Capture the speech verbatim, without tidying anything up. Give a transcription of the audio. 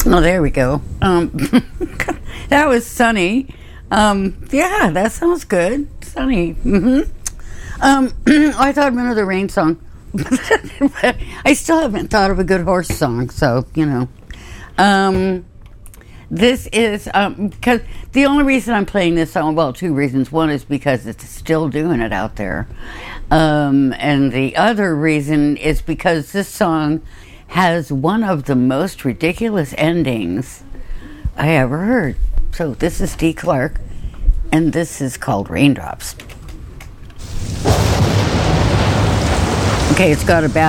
Oh, there we go. Um, that was Sunny. Um, yeah, that sounds good. Sunny. Mm-hmm. Um, I thought of another rain song. I still haven't thought of a good horse song, so, you know. Um, this is, um, because the only reason I'm playing this song, well, two reasons. One is because it's still doing it out there. Um, and the other reason is because this song has one of the most ridiculous endings I ever heard. So this is Dee Clark, and this is called Raindrops. Okay, it's got a bad